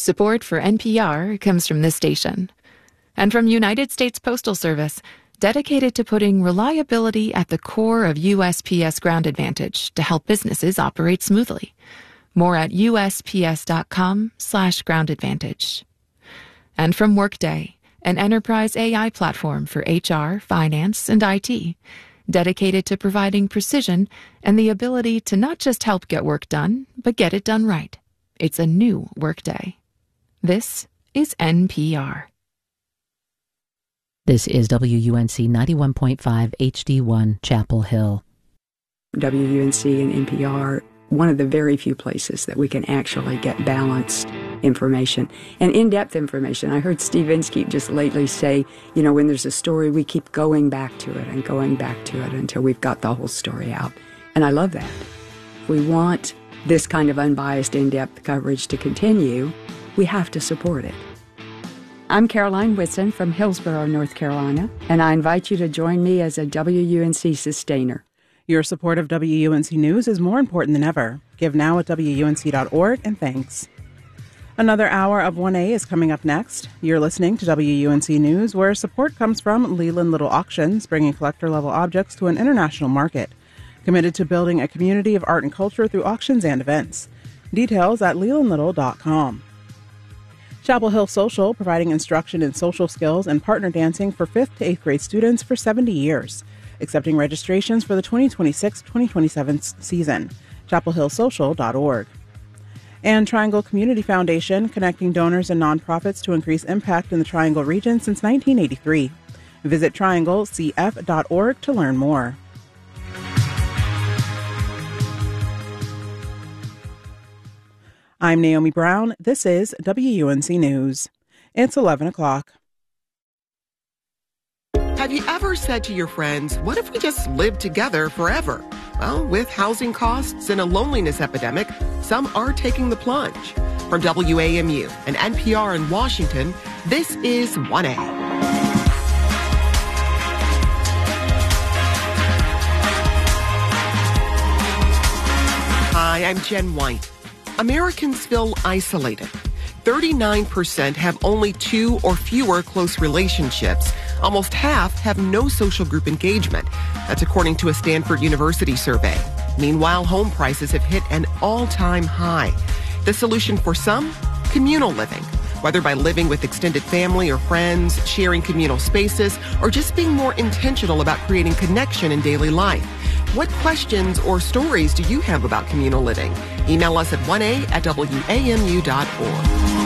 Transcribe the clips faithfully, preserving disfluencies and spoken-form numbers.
Support for N P R comes from this station. And from United States Postal Service, dedicated to putting reliability at the core of U S P S Ground Advantage to help businesses operate smoothly. More at usps.com slash ground advantage. And from Workday, an enterprise A I platform for H R, finance, and I T, dedicated to providing precision and the ability to not just help get work done, but get it done right. It's a new Workday. This is N P R. This is W U N C ninety-one point five H D one, Chapel Hill. W U N C and N P R, one of the very few places that we can actually get balanced information and in-depth information. I heard Steve Inskeep just lately say, you know, when there's a story, we keep going back to it and going back to it until we've got the whole story out. And I love that. If we want this kind of unbiased, in-depth coverage to continue, we have to support it. I'm Caroline Whitson from Hillsborough, North Carolina, and I invite you to join me as a W U N C sustainer. Your support of W U N C News is more important than ever. Give now at W U N C dot org, and thanks. Another hour of one A is coming up next. You're listening to W U N C News, where support comes from Leland Little Auctions, bringing collector-level objects to an international market. Committed to building a community of art and culture through auctions and events. Details at leland little dot com. Chapel Hill Social, providing instruction in social skills and partner dancing for fifth to eighth grade students for seventy years. Accepting registrations for the twenty twenty-six twenty twenty-seven season. chapel hill social dot org. And Triangle Community Foundation, connecting donors and nonprofits to increase impact in the Triangle region since nineteen eighty-three. Visit triangle c f dot org to learn more. I'm Naomi Brown. This is W U N C News. It's eleven o'clock. Have you ever said to your friends, what if we just lived together forever? Well, with housing costs and a loneliness epidemic, some are taking the plunge. From W A M U and N P R in Washington, this is one A. Hi, I'm Jen White. Americans feel isolated. thirty-nine percent have only two or fewer close relationships. Almost half have no social group engagement. That's according to a Stanford University survey. Meanwhile, home prices have hit an all-time high. The solution for some? Communal living. Whether by living with extended family or friends, sharing communal spaces, or just being more intentional about creating connection in daily life. What questions or stories do you have about communal living? Email us at one a at w a m u dot org.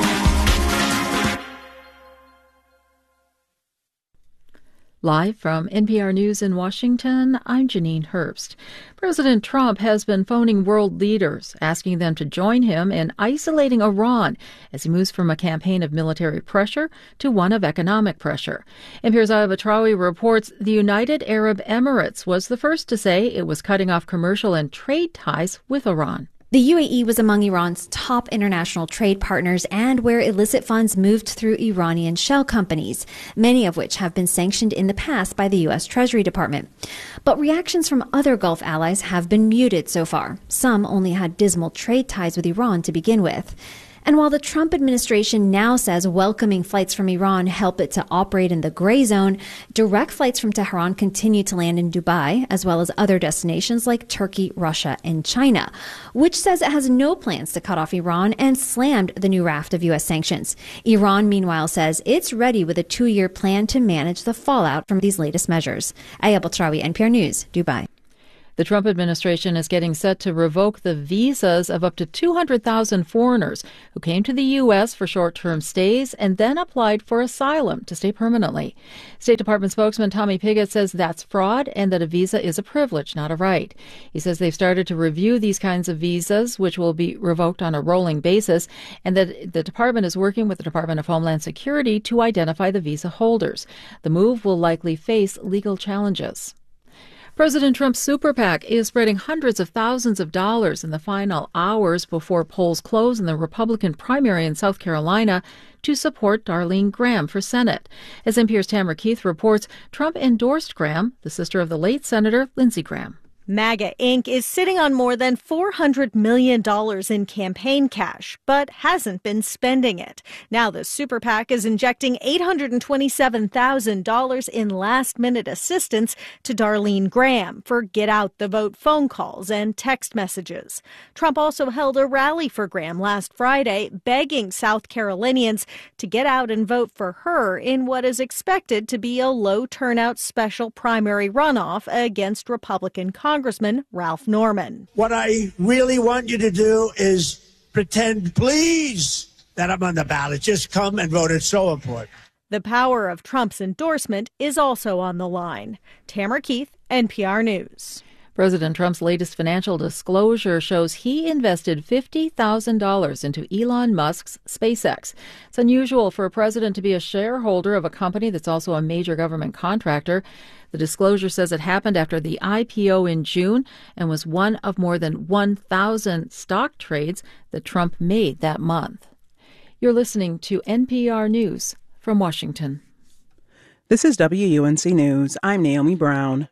Live from N P R News in Washington, I'm Janine Herbst. President Trump has been phoning world leaders, asking them to join him in isolating Iran as he moves from a campaign of military pressure to one of economic pressure. N P R's Aya Batrawi reports the United Arab Emirates was the first to say it was cutting off commercial and trade ties with Iran. The U A E was among Iran's top international trade partners and where illicit funds moved through Iranian shell companies, many of which have been sanctioned in the past by the U S Treasury Department. But reactions from other Gulf allies have been muted so far. Some only had dismal trade ties with Iran to begin with. And while the Trump administration now says welcoming flights from Iran help it to operate in the gray zone, direct flights from Tehran continue to land in Dubai, as well as other destinations like Turkey, Russia, and China, which says it has no plans to cut off Iran and slammed the new raft of U S sanctions. Iran, meanwhile, says it's ready with a two-year plan to manage the fallout from these latest measures. Aya Batrawi, N P R News, Dubai. The Trump administration is getting set to revoke the visas of up to two hundred thousand foreigners who came to the U S for short-term stays and then applied for asylum to stay permanently. State Department spokesman Tommy Pigott says that's fraud and that a visa is a privilege, not a right. He says they've started to review these kinds of visas, which will be revoked on a rolling basis, and that the department is working with the Department of Homeland Security to identify the visa holders. The move will likely face legal challenges. President Trump's super PAC is spreading hundreds of thousands of dollars in the final hours before polls close in the Republican primary in South Carolina to support Darlene Graham for Senate. As N P R's Tamara Keith reports, Trump endorsed Graham, the sister of the late Senator Lindsey Graham. MAGA Incorporated is sitting on more than four hundred million dollars in campaign cash, but hasn't been spending it. Now the super PAC is injecting eight hundred twenty-seven thousand dollars in last-minute assistance to Darlene Graham for get-out-the-vote phone calls and text messages. Trump also held a rally for Graham last Friday, begging South Carolinians to get out and vote for her in what is expected to be a low-turnout special primary runoff against Republican Congressman Congressman Ralph Norman. What I really want you to do is pretend, please, that I'm on the ballot. Just come and vote. It's so important. The power of Trump's endorsement is also on the line. Tamara Keith, N P R News. President Trump's latest financial disclosure shows he invested fifty thousand dollars into Elon Musk's SpaceX. It's unusual for a president to be a shareholder of a company that's also a major government contractor. The disclosure says it happened after the I P O in June and was one of more than one thousand stock trades that Trump made that month. You're listening to N P R News from Washington. This is W U N C News. I'm Naomi Brown.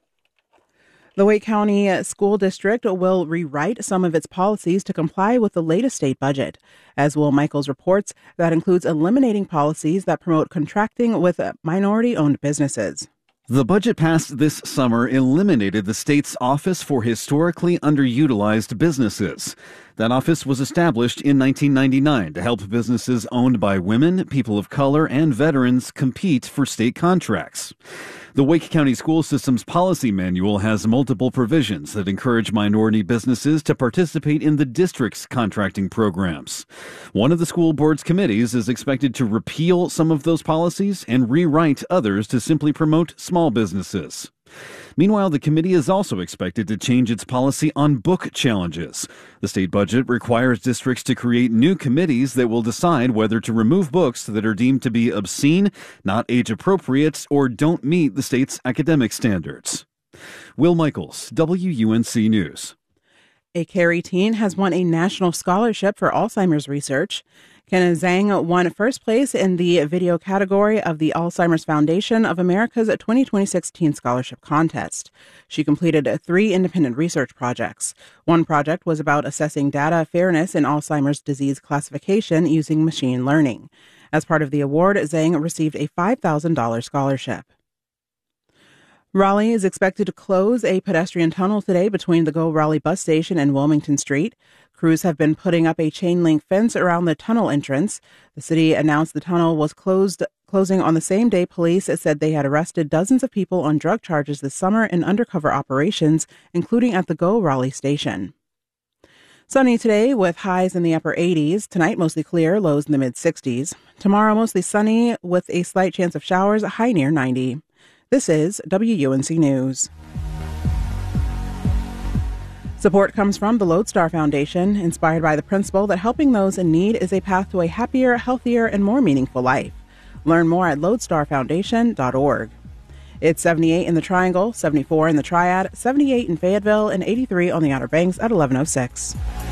The Wake County School District will rewrite some of its policies to comply with the latest state budget. As Will Michaels reports, that includes eliminating policies that promote contracting with minority-owned businesses. The budget passed this summer eliminated the state's Office for Historically Underutilized Businesses. That office was established in nineteen ninety-nine to help businesses owned by women, people of color, and veterans compete for state contracts. The Wake County School System's policy manual has multiple provisions that encourage minority businesses to participate in the district's contracting programs. One of the school board's committees is expected to repeal some of those policies and rewrite others to simply promote small businesses. Meanwhile, the committee is also expected to change its policy on book challenges. The state budget requires districts to create new committees that will decide whether to remove books that are deemed to be obscene, not age-appropriate, or don't meet the state's academic standards. Will Michaels, W U N C News. A Cary teen has won a national scholarship for Alzheimer's research. Kenna Zhang won first place in the video category of the Alzheimer's Foundation of America's twenty twenty-six Teen Scholarship Contest. She completed three independent research projects. One project was about assessing data fairness in Alzheimer's disease classification using machine learning. As part of the award, Zhang received a five thousand dollars scholarship. Raleigh is expected to close a pedestrian tunnel today between the Go Raleigh bus station and Wilmington Street. Crews have been putting up a chain-link fence around the tunnel entrance. The city announced the tunnel was closed, closing on the same day police said they had arrested dozens of people on drug charges this summer in undercover operations, including at the Go Raleigh station. Sunny today with highs in the upper eighties. Tonight, mostly clear, lows in the mid-sixties. Tomorrow, mostly sunny with a slight chance of showers, a high near ninety. This is W U N C News. Support comes from the Lodestar Foundation, inspired by the principle that helping those in need is a path to a happier, healthier, and more meaningful life. Learn more at lodestar foundation dot org. It's seventy-eight in the Triangle, seventy-four in the Triad, seventy-eight in Fayetteville, and eighty-three on the Outer Banks at eleven oh six.